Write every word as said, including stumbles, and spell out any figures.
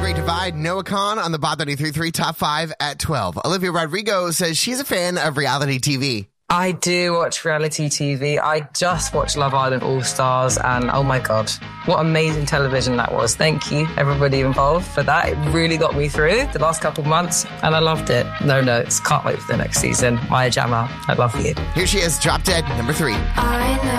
Great Divide, Noah Khan on the Bob ninety-three point three Top five at twelve. Olivia Rodrigo says she's a fan of reality T V. I do watch reality T V. I just watched Love Island All Stars, and oh my God, what amazing television that was. Thank you, everybody involved, for that. It really got me through the last couple of months, and I loved it. No notes. Can't wait for the next season. Maya Jama, I love you. Here she is, Drop Dead, number three. I know.